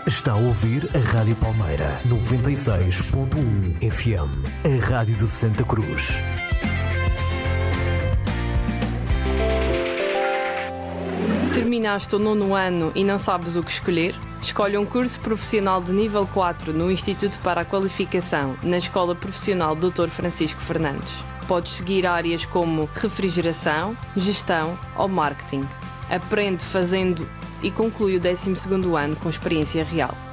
Está a ouvir a Rádio Palmeira 96.1 FM, a rádio de Santa Cruz. Terminaste o 9º ano e não sabes o que escolher? Escolhe um curso profissional de nível 4 no Instituto para a Qualificação, na Escola Profissional Dr. Francisco Fernandes. Podes seguir áreas como refrigeração, gestão ou marketing. Aprende fazendo e conclui o 12º ano com experiência real.